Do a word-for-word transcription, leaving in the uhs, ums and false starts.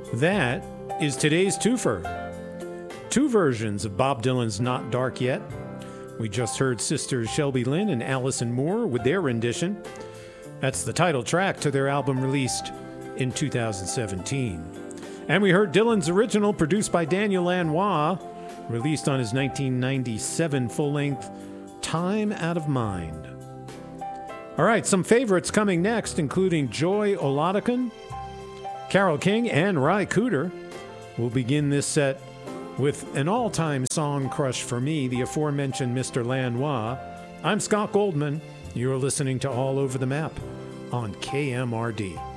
That is today's twofer. Two versions of Bob Dylan's Not Dark Yet. We just heard sisters Shelby Lynne and Allison Moore with their rendition. That's the title track to their album released in two thousand seventeen. And we heard Dylan's original, produced by Daniel Lanois, released on his nineteen ninety-seven full-length Time Out of Mind. All right, some favorites coming next, including Joy Oladikan, Carole King, and Ry Cooder. We'll begin this set with an all-time song crush for me, the aforementioned Mister Lanois. I'm Scott Goldman. You're listening to All Over the Map on K M R D.